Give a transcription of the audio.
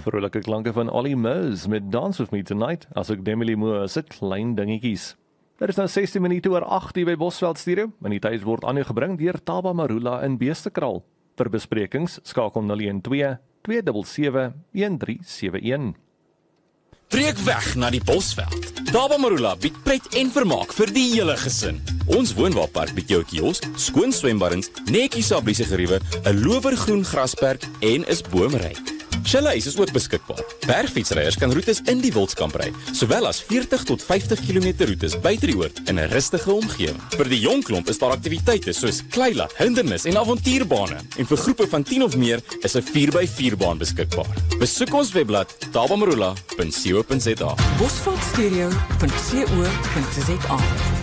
Vrolike klanke van Ollie Murs met Dance With Me Tonight, as ook Demi Moore se klein dingetjies. Dit is nou 16 minute oor 8 hier by Bosveld Studio, en die tyd word aan jou gebring deur Taba Marula in Beestekraal. Vir besprekings skakel 012 277 1371. Trek weg na die Bosveld. Taba Marula bied pret en vermaak vir die hele gesin. Ons woonwaarpark bied jou 'n kiosk, skoon swembaddens, netjies sabliese geriewe, 'n lowergroen grasperk en is boomryk. Chalets is ook beskikbaar. Bergfietsryers kan roetes in die Wildskamp ry, sowel as 40 tot 50 km roetes buite die oord in 'n rustige omgewing. Vir die jong klomp is daar aktiwiteite soos kleilat, hindernis en avontuurbane. En vir groepe van 10 of meer is 'n 4x4 baan beskikbaar. Besoek ons webblad tabamarula.co.za. Bosveldstudio.co.za